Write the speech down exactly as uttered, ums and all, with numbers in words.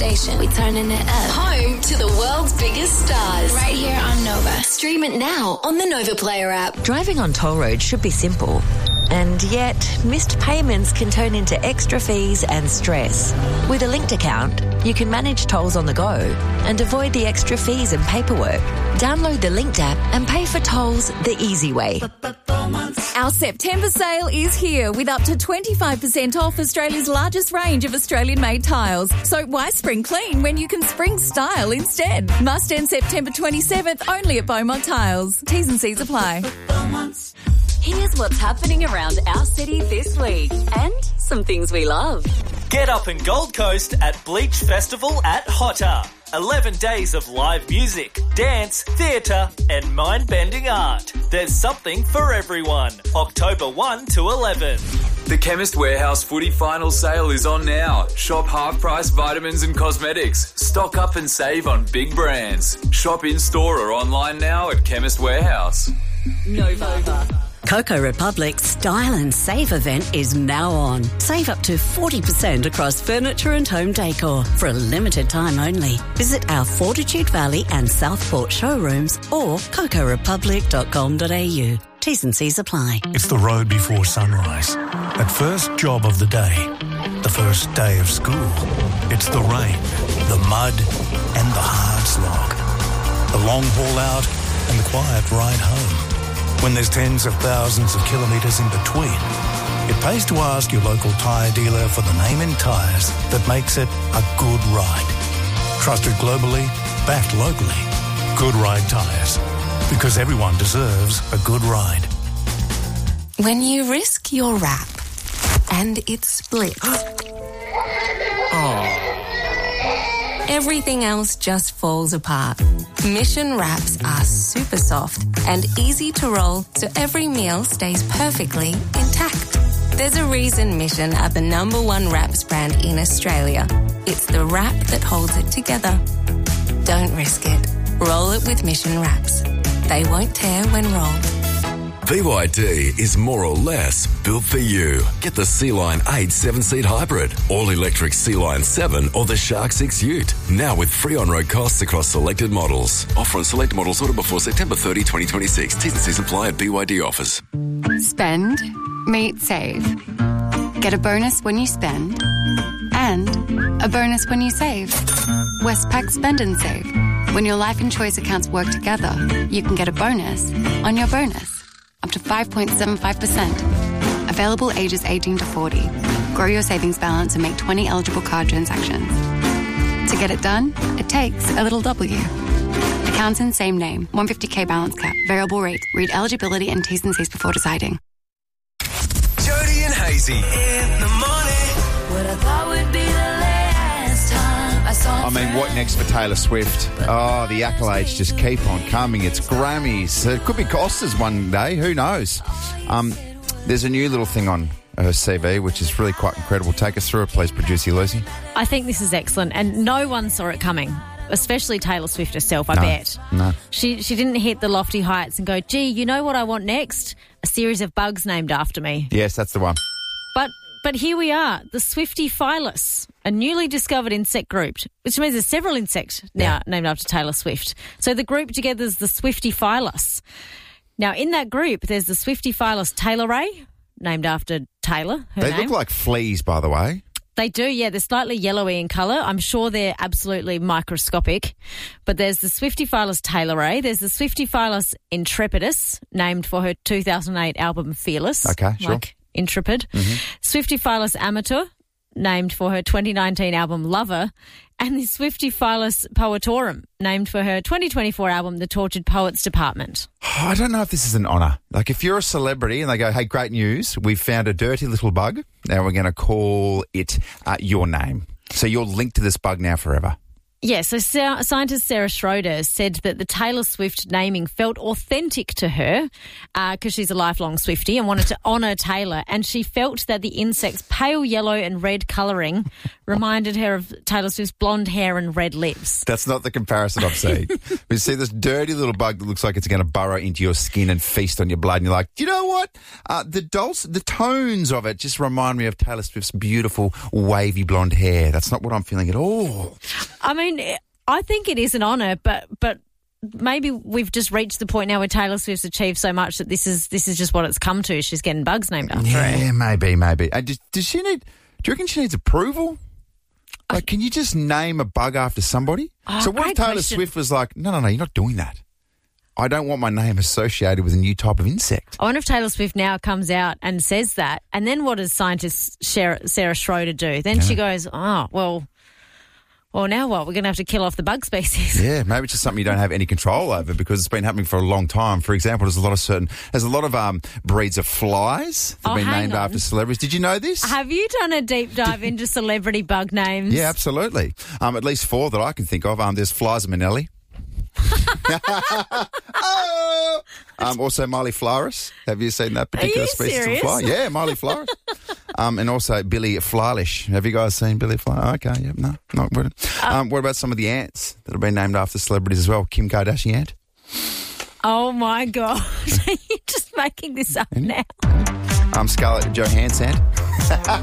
station. We turning it up. Home to the world's biggest stars. Right here on Nova. Stream it now on the Nova Player app. Driving on toll roads should be simple. And yet, missed payments can turn into extra fees and stress. With a linked account, you can manage tolls on the go and avoid the extra fees and paperwork. Download the Linked app and pay for tolls the easy way. Our September sale is here with up to twenty-five percent off Australia's largest range of Australian-made tiles. So why spring clean when you can spring style instead? Must end September twenty-seventh only at Beaumont Tiles. T's and C's apply. Here's what's happening around our city this week and some things we love. Get up in Gold Coast at Bleach Festival at Hotter. eleven days of live music, dance, theatre and mind-bending art. There's something for everyone. October first to eleventh. The Chemist Warehouse Footy Final Sale is on now. Shop half-price vitamins and cosmetics. Stock up and save on big brands. Shop in-store or online now at Chemist Warehouse. Nova. Coco Republic's Style and Save event is now on. Save up to forty percent across furniture and home decor for a limited time only. Visit our Fortitude Valley and Southport showrooms or coco republic dot com dot a u. T's and C's apply. It's the road before sunrise. That first job of the day. The first day of school. It's the rain, the mud and the hard slog. The long haul out and the quiet ride home. When there's tens of thousands of kilometres in between, it pays to ask your local tyre dealer for the name in tyres that makes it a good ride. Trusted globally, backed locally. Good Ride Tyres. Because everyone deserves a good ride. When you risk your wrap and it splits, oh. everything else just falls apart. Mission wraps are super soft and easy to roll so every meal stays perfectly intact. There's a reason Mission are the number one wraps brand in Australia. It's the wrap that holds it together. Don't risk it. Roll it with Mission wraps. They won't tear when rolled. B Y D is more or less built for you. Get the Sea-Line eight seven-seat hybrid, all-electric Sea-Line seven or the Shark six Ute. Now with free on-road costs across selected models. Offer on select models ordered before September thirtieth, twenty twenty-six. T's and C's apply at B Y D offers. Spend, meet, save. Get a bonus when you spend and a bonus when you save. Westpac Spend and Save. When your life and choice accounts work together, you can get a bonus on your bonus. Up to five point seven five percent. Available ages eighteen to forty. Grow your savings balance and make twenty eligible card transactions. To get it done, it takes a little W. Accounts in same name. one hundred fifty thousand balance cap. Variable rate. Read eligibility and T's and C's before deciding. Jody and Hazy in the morning. What I thought would be the last time I saw I mean, what next for Taylor Swift? Oh, the accolades just keep on coming. It's Grammys. It could be Oscars one day. Who knows? Um, there's a new little thing on her C V, which is really quite incredible. Take us through it, please, producer Lucy. I think this is excellent, and no one saw it coming, especially Taylor Swift herself, I no, bet. No. She, she didn't hit the lofty heights and go, gee, you know what I want next? A series of bugs named after me. Yes, that's the one. But but here we are, the Swiftyphilus, a newly discovered insect group, which means there's several insects now yeah. named after Taylor Swift. So the group together is the Swiftyphilus. Now, in that group, there's the Swiftyphilus taylori, named after Taylor, her They name. look like fleas, by the way. They do, yeah. They're slightly yellowy in colour. I'm sure they're absolutely microscopic. But there's the Swiftyphilus taylori. There's the Swiftyphilus intrepidus, named for her two thousand eight album Fearless. Okay, sure. Like Intrepid. Mm-hmm. Swiftyphilus amateur, named for her twenty nineteen album Lover. And the Swiftyphilus poetorum, named for her twenty twenty-four album The Tortured Poets Department. Oh, I don't know if this is an honour. Like, if you're a celebrity and they go, hey, great news, we've found a dirty little bug. Now we're going to call it uh, your name. So you're linked to this bug now forever. Yeah, so Sa- scientist Sarah Schroeder said that the Taylor Swift naming felt authentic to her because uh, she's a lifelong Swiftie and wanted to honour Taylor, and she felt that the insect's pale yellow and red colouring reminded her of Taylor Swift's blonde hair and red lips. That's not the comparison I've seen. You see this dirty little bug that looks like it's going to burrow into your skin and feast on your blood, and you're like, you know what? Uh, the dulcet, the tones of it just remind me of Taylor Swift's beautiful wavy blonde hair. That's not what I'm feeling at all. I mean, I think it is an honour, but but maybe we've just reached the point now where Taylor Swift's achieved so much that this is this is just what it's come to. She's getting bugs named after yeah, her. Yeah, maybe, maybe. Uh, does, does she need? Do you reckon she needs approval? Like, can you just name a bug after somebody? Oh, so what if Taylor question. Swift was like, no, no, no, you're not doing that. I don't want my name associated with a new type of insect. I wonder if Taylor Swift now comes out and says that, and then what does scientist Sarah, Sarah Schroeder do? Then yeah. she goes, oh, well... Well, now what? We're going to have to kill off the bug species. Yeah, maybe it's just something you don't have any control over because it's been happening for a long time. For example, there's a lot of certain, there's a lot of um, breeds of flies that have oh, been named on. after celebrities. Did you know this? Have you done a deep dive into celebrity bug names? Yeah, absolutely. Um, at least four that I can think of. Um, there's Flies Minnelli. oh! um, also Miley Flowers. Have you seen that particular species serious? of fly? Yeah, Miley Flowers. um, and also Billy Flylish. Have you guys seen Billy Fly? Okay, yep, no, not good. Um, what about some of the ants that have been named after celebrities as well? Kim Kardashian ant. Oh my God. Are you just making this up now? Um, Scarlett Johansson.